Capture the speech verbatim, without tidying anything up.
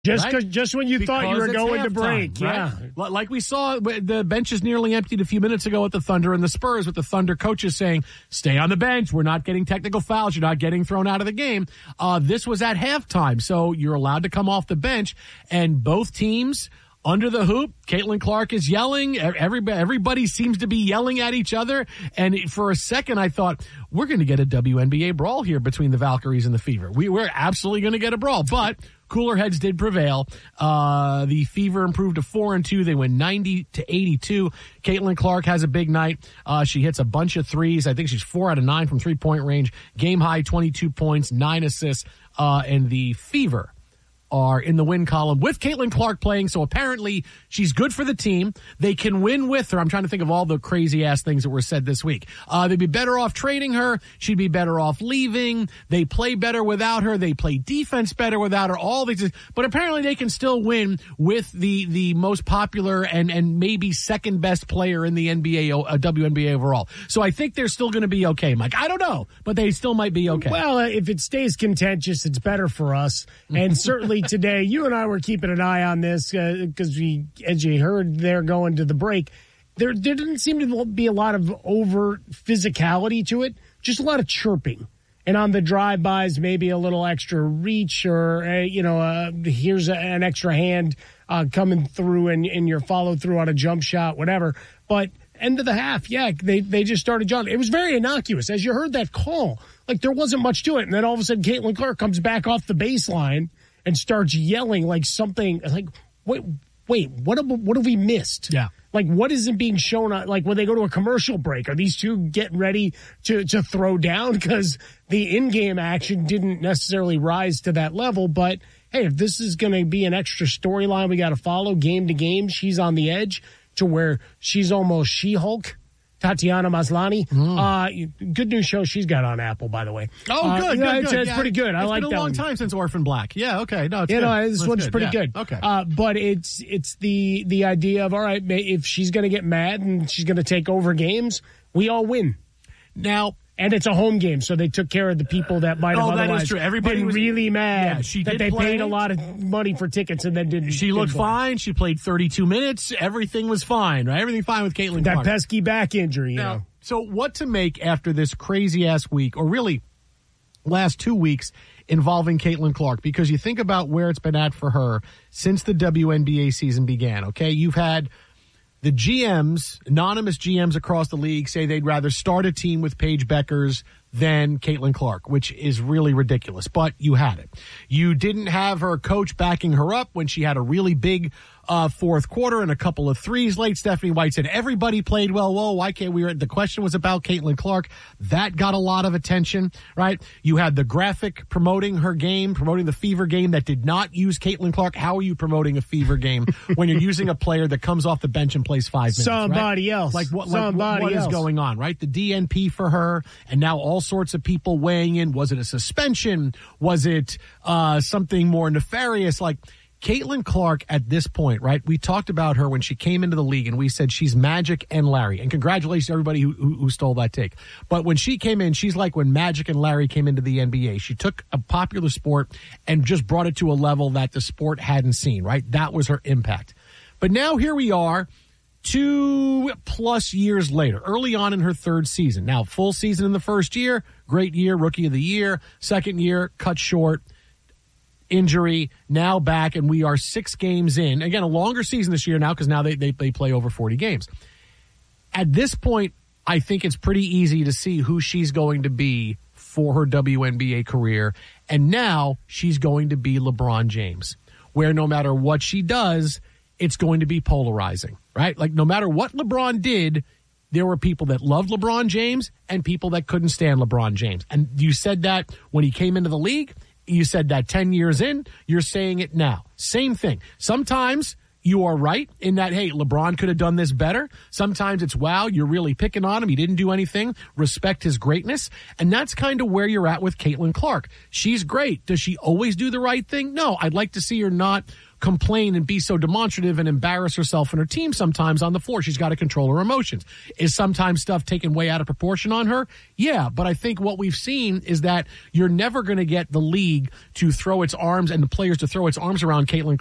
Just right? just when you because thought you were going to break. Time, yeah. Right? Like we saw, the bench is nearly emptied a few minutes ago at the Thunder and the Spurs, with the Thunder coaches saying, stay on the bench. We're not getting technical fouls. You're not getting thrown out of the game. Uh, this was at halftime, so you're allowed to come off the bench. And both teams under the hoop, Caitlin Clark is yelling. Everybody, everybody seems to be yelling at each other. And for a second, I thought, we're going to get a W N B A brawl here between the Valkyries and the Fever. We, we're absolutely going to get a brawl. But cooler heads did prevail. Uh, the Fever improved to four and two. They win ninety to eighty-two. Caitlin Clark has a big night. Uh, she hits a bunch of threes. I think she's four out of nine from three-point range. Game high, twenty-two points, nine assists. Uh, and the Fever are in the win column with Caitlin Clark playing, so apparently she's good for the team. They can win with her. I'm trying to think of all the crazy-ass things that were said this week. Uh, they'd be better off trading her. She'd be better off leaving. They play better without her. They play defense better without her. All these, but apparently they can still win with the the most popular and, and maybe second-best player in the N B A, uh, W N B A overall. So I think they're still going to be okay, Mike. I don't know, but they still might be okay. Well, if it stays contentious, it's better for us. And certainly today, you and I were keeping an eye on this because uh, we, as you heard, they're going to the break. There, there didn't seem to be a lot of overt physicality to it, just a lot of chirping. And on the drive-bys, maybe a little extra reach or, uh, you know, uh, here's a, an extra hand uh, coming through and, and your follow-through on a jump shot, whatever. But end of the half, yeah, they, they just started jogging. It was very innocuous. As you heard that call, like there wasn't much to it. And then all of a sudden, Caitlin Clark comes back off the baseline and starts yelling like something like, wait, wait, what have, what have we missed? Yeah. Like, what isn't being shown on, like when they go to a commercial break? Are these two getting ready to, to throw down? Because the in-game action didn't necessarily rise to that level. But, hey, if this is going to be an extra storyline we got to follow game to game, she's on the edge to where she's almost She-Hulk. Tatiana Maslany. Mm. Uh, good news show she's got on Apple, by the way. Oh, uh, good, you know, good, it's, good. it's yeah. pretty good. I it's like that. It's been a long one. time since Orphan Black. Yeah, okay. No, it's you good. know, this That's one's good. pretty yeah. good. Okay. Uh, but it's it's the the idea of, all right, if she's going to get mad and she's going to take over games, we all win. Now, and it's a home game, so they took care of the people that might have oh, otherwise that is true. Everybody been was really mad yeah, she that did they play. paid a lot of money for tickets and then didn't. She didn't looked play. fine. She played thirty-two minutes. Everything was fine, right? Everything fine with Caitlin That Clark. pesky back injury, you now, know. So what to make after this crazy-ass week, or really last two weeks involving Caitlin Clark? Because you think about where it's been at for her since the W N B A season began, okay? You've had the G Ms, anonymous G Ms across the league, say they'd rather start a team with Paige Beckers than Caitlin Clark, which is really ridiculous, but you had it. You didn't have her coach backing her up when she had a really big uh, fourth quarter and a couple of threes late. Stephanie White said everybody played well. Whoa, why can't we? The question was about Caitlin Clark. That got a lot of attention, right? You had the graphic promoting her game, promoting the Fever game that did not use Caitlin Clark. How are you promoting a Fever game when you're using a player that comes off the bench and plays five minutes? Somebody right? else. Like what, Somebody like, what else. is going on, right? The D N P for her, and now all sorts of people weighing in. Was it a suspension? Was it uh, something more nefarious? Like, Caitlin Clark at this point, right? We talked about her when she came into the league, and we said she's Magic and Larry. And congratulations to everybody who, who, who stole that take. But when she came in, she's like when Magic and Larry came into the N B A. She took a popular sport and just brought it to a level that the sport hadn't seen, right? That was her impact. But now here we are, two plus years later, early on in her third season. Now, full season in the first year, great year, rookie of the year. Second year, cut short. Injury, now back, and we are six games in. Again, a longer season this year now because now they, they they play over forty games. At this point, I think it's pretty easy to see who she's going to be for her W N B A career. And now she's going to be LeBron James, where no matter what she does, it's going to be polarizing, right? Like no matter what LeBron did, there were people that loved LeBron James and people that couldn't stand LeBron James. And you said that when he came into the league. You said that ten years in, you're saying it now. Same thing. Sometimes you are right in that, hey, LeBron could have done this better. Sometimes it's, wow, you're really picking on him. He didn't do anything. Respect his greatness. And that's kind of where you're at with Caitlin Clark. She's great. Does she always do the right thing? No, I'd like to see her not complain and be so demonstrative and embarrass herself and her team sometimes on the floor. She's got to control her emotions. Is sometimes stuff taken way out of proportion on her? Yeah, but I think what we've seen is that you're never going to get the league to throw its arms and the players to throw its arms around Caitlin